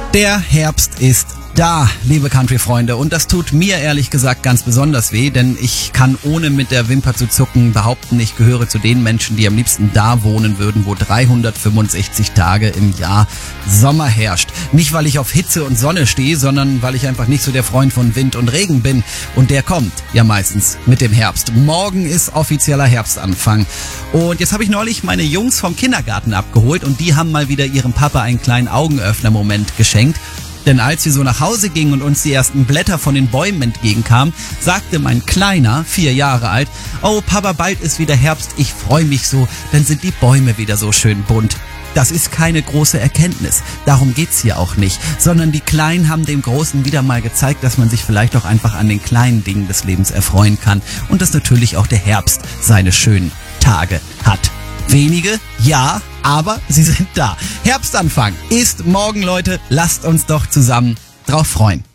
Der Herbst ist da, liebe Country-Freunde, und das tut mir ehrlich gesagt ganz besonders weh, denn ich kann ohne mit der Wimper zu zucken behaupten, ich gehöre zu den Menschen, die am liebsten da wohnen würden, wo 365 Tage im Jahr Sommer herrscht. Nicht, weil ich auf Hitze und Sonne stehe, sondern weil ich einfach nicht so der Freund von Wind und Regen bin, und der kommt ja meistens mit dem Herbst. Morgen ist offizieller Herbstanfang und jetzt habe ich neulich meine Jungs vom Kindergarten abgeholt und die haben mal wieder ihrem Papa einen kleinen Augenöffner-Moment geschenkt. Denn als wir so nach Hause gingen und uns die ersten Blätter von den Bäumen entgegenkamen, sagte mein Kleiner, 4 Jahre alt, oh Papa, bald ist wieder Herbst, ich freue mich so, dann sind die Bäume wieder so schön bunt. Das ist keine große Erkenntnis, darum geht's hier auch nicht, sondern die Kleinen haben dem Großen wieder mal gezeigt, dass man sich vielleicht auch einfach an den kleinen Dingen des Lebens erfreuen kann und dass natürlich auch der Herbst seine schönen Tage hat. Wenige, ja, aber sie sind da. Herbstanfang ist morgen, Leute. Lasst uns doch zusammen drauf freuen.